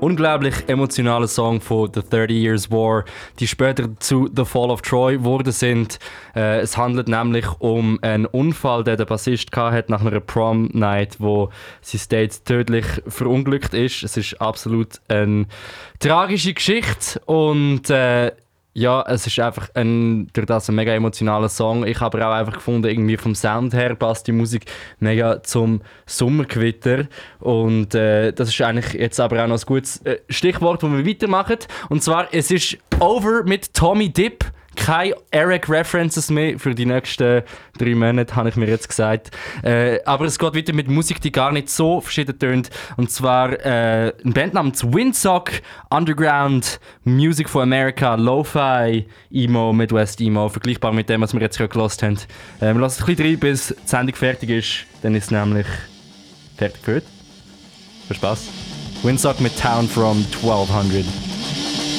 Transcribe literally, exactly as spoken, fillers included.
unglaublich emotionaler Song von The thirty Years War, die später zu The Fall of Troy geworden sind. Äh, es handelt nämlich um einen Unfall, den der Bassist hatte nach einer Prom-Night, wo sein Date tödlich verunglückt ist. Es ist absolut eine tragische Geschichte und äh, ja, es ist einfach ein, durch das ein mega emotionaler Song. Ich habe auch einfach gefunden, irgendwie vom Sound her passt die Musik mega zum Sommergewitter. Und äh, das ist eigentlich jetzt aber auch noch ein gutes äh, Stichwort, wo wir weitermachen. Und zwar, es ist over mit Tommy Dip. Keine Eric-References mehr für die nächsten drei Monate, habe ich mir jetzt gesagt. Äh, aber es geht weiter mit Musik, die gar nicht so verschieden tönt. Und zwar äh, eine Band namens Windsock, Underground, Music for America, Lo-Fi, Emo, Midwest Emo. Vergleichbar mit dem, was wir jetzt gerade gehört haben. Äh, wir lassen ein bisschen rein, bis die Sendung fertig ist. Dann ist es nämlich fertig gehört. Viel Spaß. Windsock mit Town from twelve hundred.